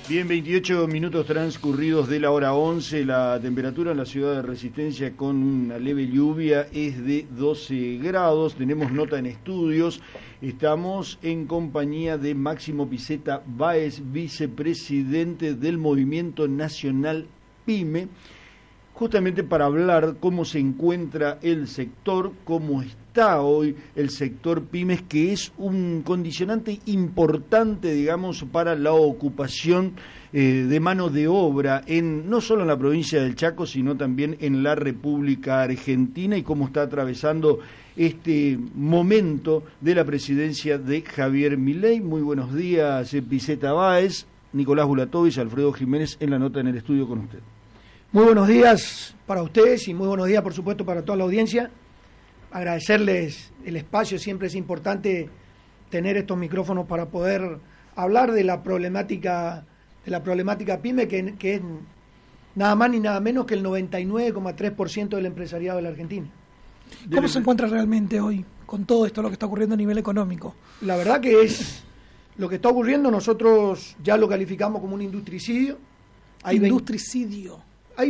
Bien, 28 minutos transcurridos de la hora 11, la temperatura en la ciudad de Resistencia con una leve lluvia es de 12 grados, tenemos nota en estudios, estamos en compañía de Máximo Piceta Báez, vicepresidente del Movimiento Nacional PYME, justamente para hablar cómo se encuentra el sector, cómo está hoy el sector pymes, que es un condicionante importante, digamos, para la ocupación de mano de obra, no solo en la provincia del Chaco, sino también en la República Argentina, y cómo está atravesando este momento de la presidencia de Javier Milei. Muy buenos días, Piceta Báez, Nicolás Bulatovich, Alfredo Jiménez, en la nota en el estudio con usted. Muy buenos días para ustedes y muy buenos días, por supuesto, para toda la audiencia. Agradecerles el espacio, siempre es importante tener estos micrófonos para poder hablar de la problemática PYME, que es nada más ni nada menos que el 99,3% del empresariado de la Argentina. ¿Cómo se encuentra realmente hoy con todo esto, lo que está ocurriendo a nivel económico? La verdad que es lo que está ocurriendo, nosotros ya lo calificamos como un industricidio. Industricidio. Hay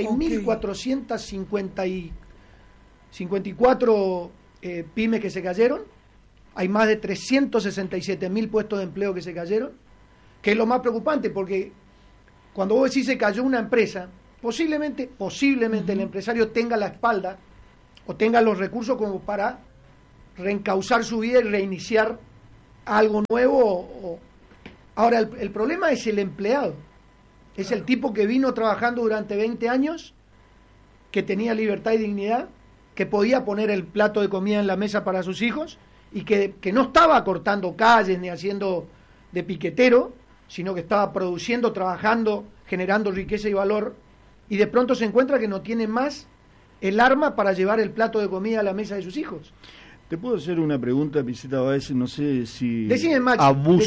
26.454 pymes que se cayeron, hay más de 367.000 puestos de empleo que se cayeron, que es lo más preocupante, porque cuando vos decís se cayó una empresa, posiblemente el empresario tenga la espalda o tenga los recursos como para reencauzar su vida y reiniciar algo nuevo. Ahora, el problema es el empleado. Es el tipo que vino trabajando durante 20 años, que tenía libertad y dignidad, que podía poner el plato de comida en la mesa para sus hijos y que no estaba cortando calles ni haciendo de piquetero, sino que estaba produciendo, trabajando, generando riqueza y valor, y de pronto se encuentra que no tiene más el arma para llevar el plato de comida a la mesa de sus hijos. ¿Te puedo hacer una pregunta, Piceta Báez? No sé si... Decime, Maxi.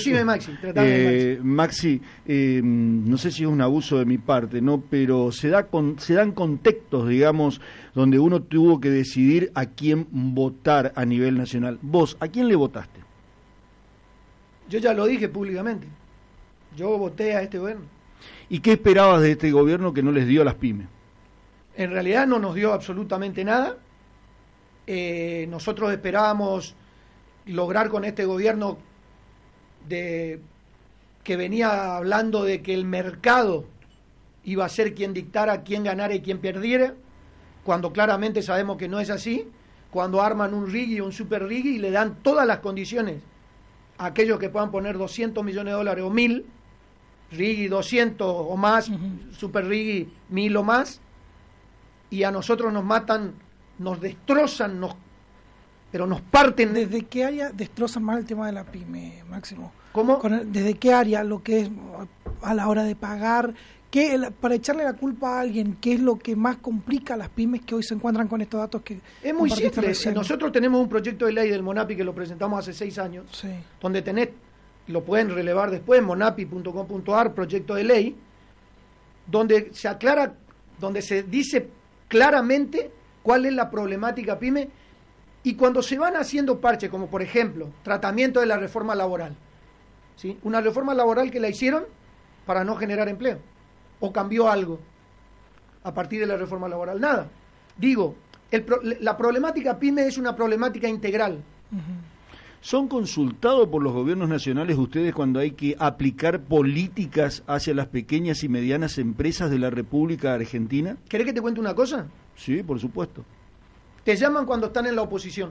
Maxi, no sé si es un abuso de mi parte, ¿no? Pero se dan contextos, digamos, donde uno tuvo que decidir a quién votar a nivel nacional. Vos, ¿a quién le votaste? Yo ya lo dije públicamente. Yo voté a este gobierno. ¿Y qué esperabas de este gobierno que no les dio a las pymes? En realidad no nos dio absolutamente nada. Nosotros esperábamos lograr con este gobierno que venía hablando de que el mercado iba a ser quien dictara quién ganara y quién perdiera, cuando claramente sabemos que no es así, cuando arman un RIGI y un super RIGI y le dan todas las condiciones a aquellos que puedan poner 200 millones de dólares o 1.000, RIGI 200 o más, super RIGI 1.000 o más, y a nosotros nos matan, nos destrozan, pero nos parten. ¿Desde qué área destrozan más el tema de la pyme, Máximo? ¿Cómo? ¿Desde qué área? Lo que es a la hora de pagar, para echarle la culpa a alguien, ¿qué es lo que más complica a las pymes que hoy se encuentran con estos datos que es muy simple? Nosotros tenemos un proyecto de ley del Monapi que lo presentamos hace 6 años, sí, donde lo pueden relevar después, monapi.com.ar, proyecto de ley, donde se aclara, donde se dice claramente cuál es la problemática pyme, y cuando se van haciendo parches, como por ejemplo, tratamiento de la reforma laboral, ¿sí? Una reforma laboral que la hicieron para no generar empleo, o cambió algo a partir de la reforma laboral, nada. Digo, la problemática pyme es una problemática integral. ¿Son consultados por los gobiernos nacionales ustedes cuando hay que aplicar políticas hacia las pequeñas y medianas empresas de la República Argentina? ¿Querés que te cuente una cosa? Sí, por supuesto. Te llaman cuando están en la oposición.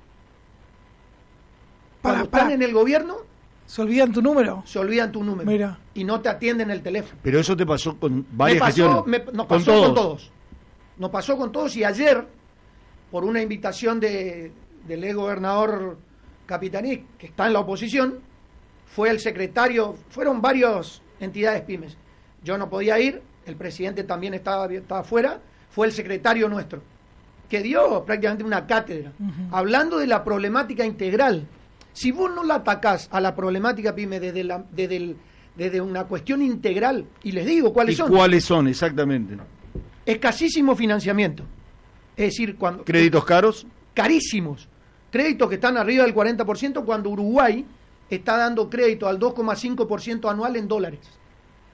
Cuando están en el gobierno... ¿Se olvidan tu número? Se olvidan tu número. Mira. Y no te atienden el teléfono. Pero eso te pasó con varias gestiones. Nos pasó con todos. Nos pasó con todos, y ayer, por una invitación del ex gobernador Capitaní, que está en la oposición, fue el secretario, fueron varias entidades pymes. Yo no podía ir, el presidente también estaba afuera, fue el secretario nuestro, que dio prácticamente una cátedra, hablando de la problemática integral. Si vos no la atacás a la problemática pyme desde una cuestión integral, y les digo cuáles son. ¿Y cuáles son exactamente? Escasísimo financiamiento. Es decir, cuando... ¿Créditos caros? Carísimos. Créditos que están arriba del 40%, cuando Uruguay está dando crédito al 2,5% anual en dólares.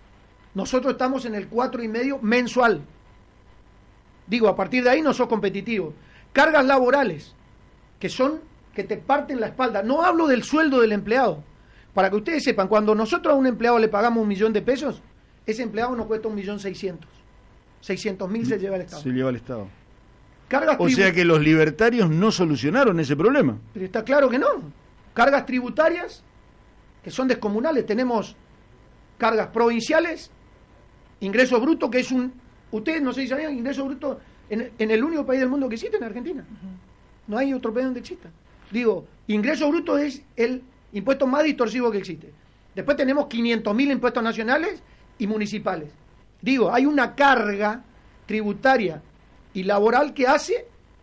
Nosotros estamos en el 4,5 mensual. Digo, a partir de ahí no sos competitivo. Cargas laborales, que te parten la espalda. No hablo del sueldo del empleado. Para que ustedes sepan, cuando nosotros a un empleado le pagamos 1.000.000 de pesos, ese empleado nos cuesta 1.600.000. 600.000 se lleva el Estado. Se lleva el Estado. Cargas o sea que los libertarios no solucionaron ese problema. Pero está claro que no. Cargas tributarias que son descomunales. Tenemos cargas provinciales, ingreso bruto, que es ustedes no sé si sabían, ingreso bruto en el único país del mundo que existe, en Argentina. No hay otro país donde exista. Digo, ingreso bruto es el impuesto más distorsivo que existe. Después tenemos 500.000 impuestos nacionales y municipales. Digo, hay una carga tributaria y laboral que hace.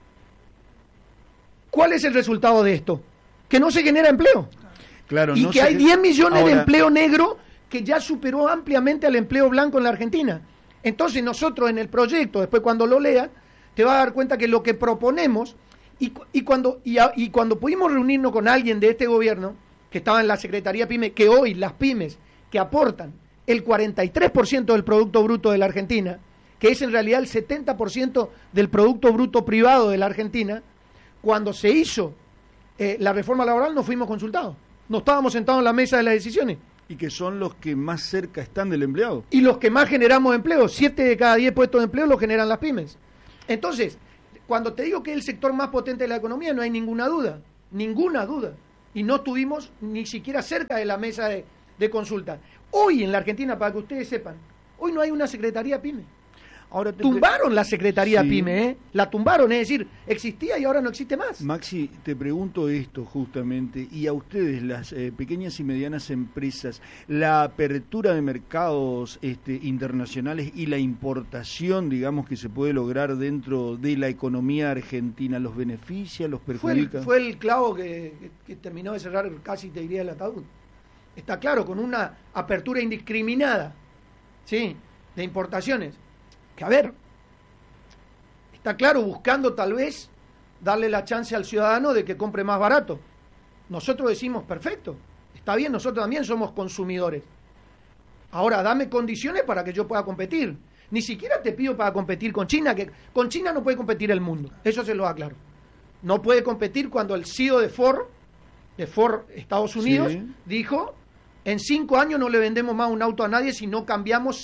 ¿Cuál es el resultado de esto? Que no se genera empleo. Claro, y no que hay 10 millones ahora, de empleo negro que ya superó ampliamente al empleo blanco en la Argentina. Entonces nosotros en el proyecto, después cuando lo leas, te vas a dar cuenta que lo que proponemos, y cuando pudimos reunirnos con alguien de este gobierno, que estaba en la Secretaría PYME, que hoy las pymes que aportan el 43% del Producto Bruto de la Argentina, que es en realidad el 70% del Producto Bruto privado de la Argentina, cuando se hizo la reforma laboral no fuimos consultados, no estábamos sentados en la mesa de las decisiones. Y que son los que más cerca están del empleado. Y los que más generamos empleo, 7 de cada 10 puestos de empleo los generan las pymes. Entonces, cuando te digo que es el sector más potente de la economía, no hay ninguna duda. Y no estuvimos ni siquiera cerca de la mesa de consulta. Hoy en la Argentina, para que ustedes sepan, hoy no hay una Secretaría PYME. Ahora tumbaron la Secretaría sí. PYME, la tumbaron, es decir, existía y ahora no existe más. Maxi, te pregunto esto justamente, y a ustedes, las pequeñas y medianas empresas, la apertura de mercados internacionales y la importación, digamos, que se puede lograr dentro de la economía argentina, ¿los beneficia, los perjudica? Fue el clavo que terminó de cerrar casi, te diría, el ataúd. Está claro, con una apertura indiscriminada, ¿sí?, de importaciones. Que a ver, está claro, buscando tal vez darle la chance al ciudadano de que compre más barato. Nosotros decimos, perfecto, está bien, nosotros también somos consumidores. Ahora, dame condiciones para que yo pueda competir. Ni siquiera te pido para competir con China, que con China no puede competir el mundo, eso se lo aclaro. No puede competir cuando el CEO de Ford Estados Unidos, sí, dijo, en 5 años no le vendemos más un auto a nadie si no cambiamos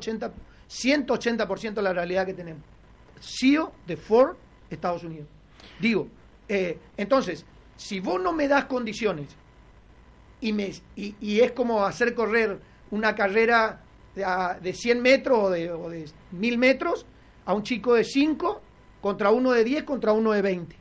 180% la realidad que tenemos. CEO de Ford, Estados Unidos. Digo, entonces, si vos no me das condiciones y es como hacer correr una carrera de 100 metros o de 1000 metros a un chico de 5 contra uno de 10 contra uno de 20.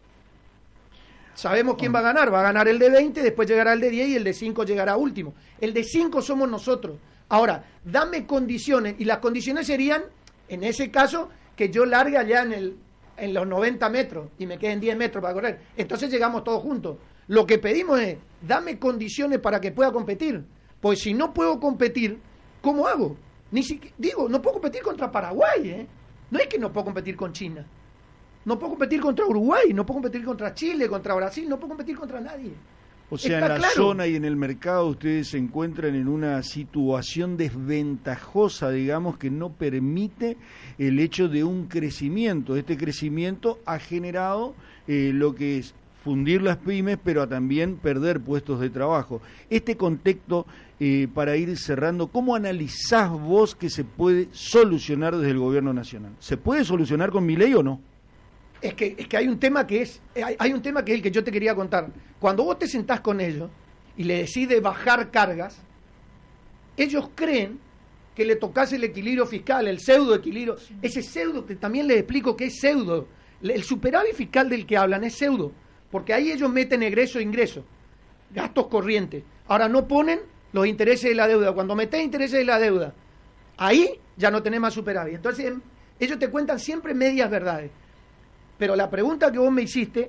Sabemos quién va a ganar. Va a ganar el de 20, después llegará el de 10 y el de 5 llegará último. El de 5 somos nosotros. Ahora, dame condiciones, y las condiciones serían, en ese caso, que yo largue allá en los 90 metros y me queden 10 metros para correr. Entonces llegamos todos juntos. Lo que pedimos es, dame condiciones para que pueda competir. Pues si no puedo competir, ¿cómo hago? No puedo competir contra Paraguay, ¿eh? No es que no puedo competir con China. No puedo competir contra Uruguay, no puedo competir contra Chile, contra Brasil, no puedo competir contra nadie. O sea, en la zona y en el mercado ustedes se encuentran en una situación desventajosa, digamos, que no permite el hecho de un crecimiento. Este crecimiento ha generado lo que es fundir las pymes, pero también perder puestos de trabajo. Este contexto, para ir cerrando, ¿cómo analizás vos que se puede solucionar desde el gobierno nacional? ¿Se puede solucionar con Milei o no? Es que hay un tema que es el que yo te quería contar. Cuando vos te sentás con ellos y le decís de bajar cargas, ellos creen que le tocas el equilibrio fiscal, el pseudo equilibrio, ese pseudo que también les explico que es pseudo. El superávit fiscal del que hablan es pseudo, porque ahí ellos meten egreso e ingreso, gastos corrientes. Ahora no ponen los intereses de la deuda. Cuando metés intereses de la deuda, ahí ya no tenés más superávit. Entonces ellos te cuentan siempre medias verdades. Pero la pregunta que vos me hiciste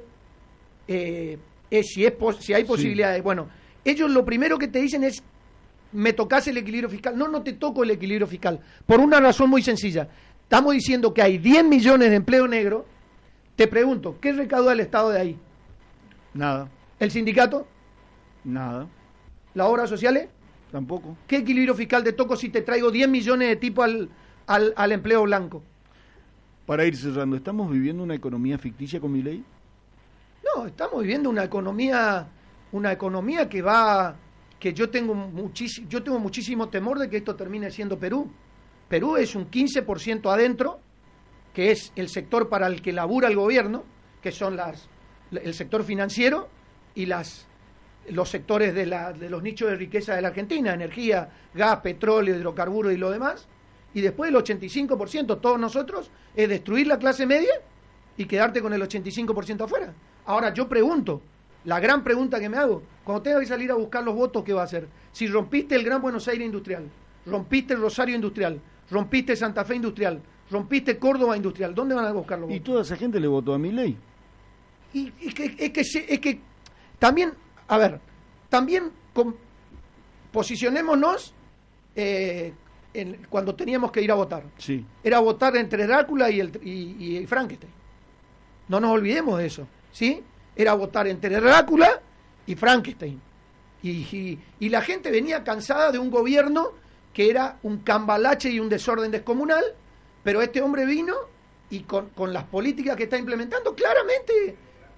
es si hay posibilidades. Sí. Bueno, ellos lo primero que te dicen es, me tocas el equilibrio fiscal. No te toco el equilibrio fiscal, por una razón muy sencilla. Estamos diciendo que hay 10 millones de empleo negro. Te pregunto, ¿qué recauda el Estado de ahí? Nada. ¿El sindicato? Nada. ¿Las obras sociales? Tampoco. ¿Qué equilibrio fiscal te toco si te traigo 10 millones de tipos al empleo blanco? Para ir cerrando, ¿estamos viviendo una economía ficticia con Milei? No, estamos viviendo una economía que yo tengo muchísimo temor de que esto termine siendo Perú. Perú es un 15% adentro, que es el sector para el que labura el gobierno, que son el sector financiero y los sectores de los nichos de riqueza de la Argentina, energía, gas, petróleo, hidrocarburos y lo demás. Y después el 85%, todos nosotros, es destruir la clase media y quedarte con el 85% afuera. Ahora yo pregunto, la gran pregunta que me hago, cuando tenga que salir a buscar los votos, ¿qué va a hacer? Si rompiste el Gran Buenos Aires industrial, rompiste el Rosario industrial, rompiste Santa Fe industrial, rompiste Córdoba industrial, ¿dónde van a buscar los votos? Y toda esa gente le votó a Milei. Es que también, a ver, posicionémonos cuando teníamos que ir a votar. Sí. Era votar entre Drácula y Frankenstein. No nos olvidemos de eso, ¿sí? Era votar entre Drácula y Frankenstein. Y la gente venía cansada de un gobierno que era un cambalache y un desorden descomunal, pero este hombre vino y con las políticas que está implementando, claramente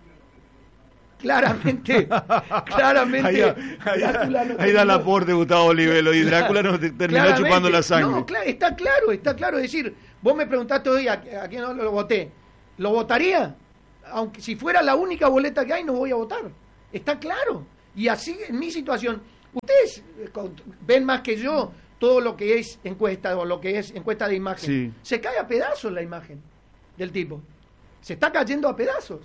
ahí da el aporte Gustavo Olivelo, y Drácula nos terminó chupando la sangre. No, está claro, es decir, vos me preguntaste hoy a quién no lo voté, ¿lo votaría? Aunque si fuera la única boleta que hay, no voy a votar, está claro. Y así en mi situación, ustedes ven más que yo todo lo que es encuesta o lo que es encuesta de imagen, sí. Se cae a pedazos la imagen del tipo, se está cayendo a pedazos.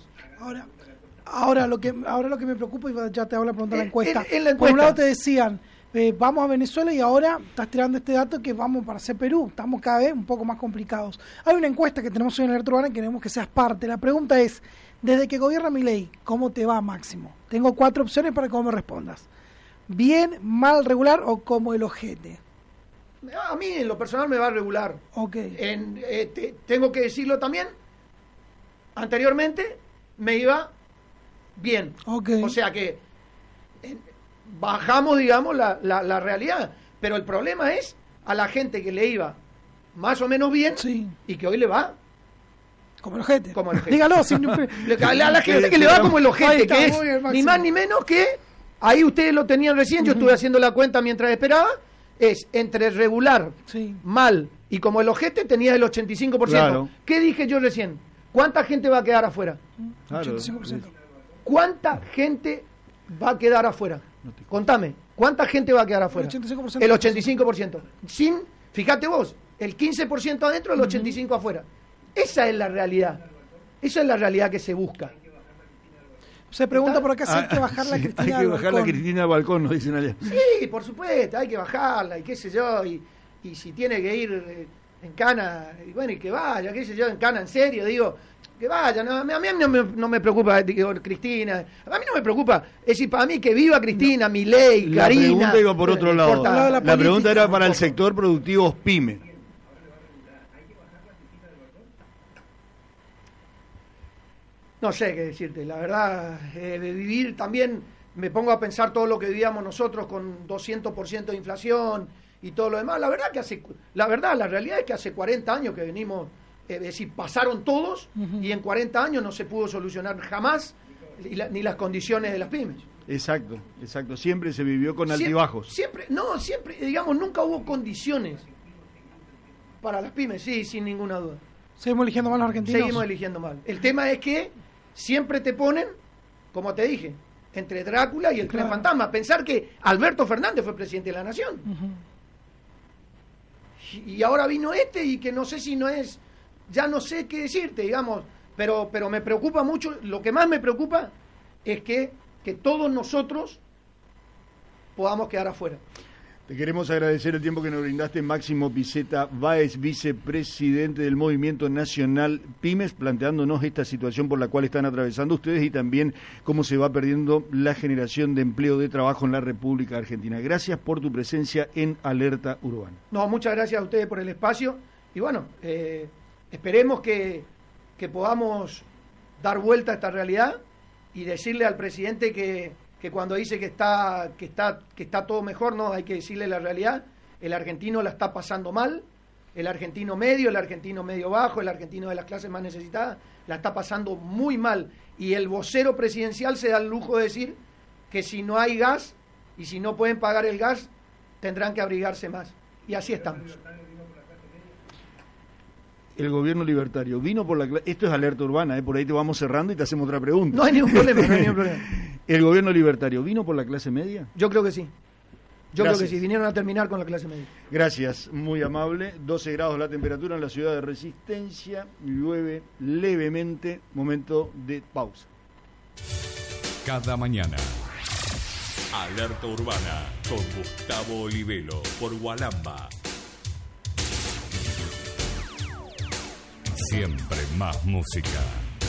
Ahora lo que me preocupa, y ya te hago la pregunta de la encuesta. En la encuesta. Por un lado te decían, vamos a Venezuela, y ahora estás tirando este dato que vamos para hacer Perú. Estamos cada vez un poco más complicados. Hay una encuesta que tenemos hoy en Alerta Urbana y queremos que seas parte. La pregunta es, desde que gobierna Milei, ¿cómo te va, Máximo? Tengo 4 opciones para que vos me respondas. ¿Bien, mal, regular o como el ojete? A mí en lo personal me va regular. Ok. Tengo que decirlo también, anteriormente me iba bien. Okay. O sea que bajamos, digamos, la realidad. Pero el problema es a la gente que le iba más o menos bien, sí, y que hoy le va como el ojete. Dígalo. A la gente que le va como el ojete, que es ni más ni menos que, ahí ustedes lo tenían recién, yo estuve haciendo la cuenta mientras esperaba, es entre regular, sí, mal y como el ojete tenía el 85%. Claro. ¿Qué dije yo recién? ¿Cuánta gente va a quedar afuera? Claro. 85%. ¿Cuánta gente va a quedar afuera? Contame, ¿cuánta gente va a quedar afuera? El 85%. El 85%. Fíjate vos, el 15% adentro, el 85% afuera. Esa es la realidad. Esa es la realidad que se busca. Se pregunta por acá si hay que bajar la Cristina del balcón. Hay que bajar la Cristina al balcón, nos dicen allá. Sí, por supuesto, hay que bajarla, y qué sé yo, y si tiene que ir en cana, y bueno, y que vaya, qué sé yo, en cana, en serio, digo, que vaya, no, a mí no me preocupa Cristina, a mí no me preocupa, es decir, para mí que viva Cristina, Milei, Karina. La pregunta iba por otro lado, la pregunta era para el sector productivo PYME. No sé qué decirte, la verdad, de vivir también, me pongo a pensar todo lo que vivíamos nosotros con 200% de inflación y todo lo demás. La realidad es que hace 40 años que venimos, es decir, pasaron todos, y en 40 años no se pudo solucionar jamás ni las condiciones de las pymes. Exacto, siempre se vivió con altibajos. Siempre, digamos, nunca hubo condiciones para las pymes, sí, sin ninguna duda. ¿Seguimos eligiendo mal los argentinos? Seguimos eligiendo mal. El tema es que siempre te ponen, como te dije, entre Drácula y el Tren Fantasma. Pensar que Alberto Fernández fue presidente de la Nación. Y ahora vino y que no sé si no es, ya no sé qué decirte, digamos, pero me preocupa mucho, lo que más me preocupa es que todos nosotros podamos quedar afuera. Te queremos agradecer el tiempo que nos brindaste, Máximo Piceta Báez, vicepresidente del Movimiento Nacional Pymes, planteándonos esta situación por la cual están atravesando ustedes y también cómo se va perdiendo la generación de empleo de trabajo en la República Argentina. Gracias por tu presencia en Alerta Urbana. No, muchas gracias a ustedes por el espacio y bueno, esperemos que podamos dar vuelta a esta realidad y decirle al presidente que que cuando dice que está todo mejor, no, hay que decirle la realidad. El argentino la está pasando mal, el argentino medio bajo, el argentino de las clases más necesitadas, la está pasando muy mal. Y el vocero presidencial se da el lujo de decir que si no hay gas y si no pueden pagar el gas, tendrán que abrigarse más. Y así estamos. El gobierno libertario vino por la clase... Esto es alerta urbana, por ahí te vamos cerrando y te hacemos otra pregunta. No hay ningún problema, no hay ningún problema. ¿El gobierno libertario vino por la clase media? Yo creo que sí. Yo Gracias. creo que sí, vinieron a terminar con la clase media. Gracias, muy amable. 12 grados la temperatura en la ciudad de Resistencia, llueve levemente, momento de pausa. Cada mañana, Alerta Urbana con Gustavo Olivelo por Gualamba. Siempre más música.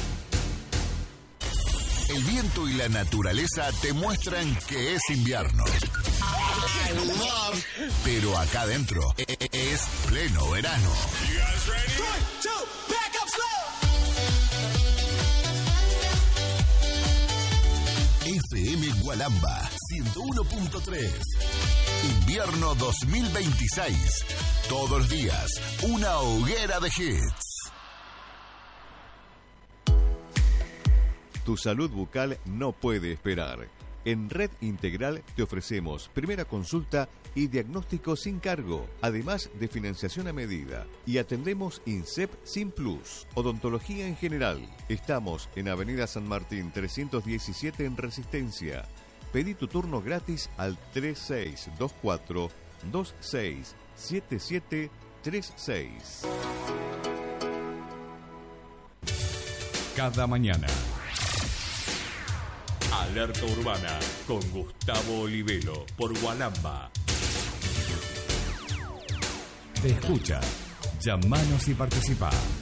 El viento y la naturaleza te muestran que es invierno. Pero acá adentro es pleno verano. FM Gualamba 101.3. Invierno 2026. Todos los días, una hoguera de hits. Tu salud bucal no puede esperar. En Red Integral te ofrecemos primera consulta y diagnóstico sin cargo, además de financiación a medida. Y atendemos INSEP sin plus, odontología en general. Estamos en Avenida San Martín 317 en Resistencia. Pedí tu turno gratis al 3624-267736. Cada mañana, Alerta Urbana con Gustavo Olivelo por Gualamba. Te escucha. Llamanos y participa.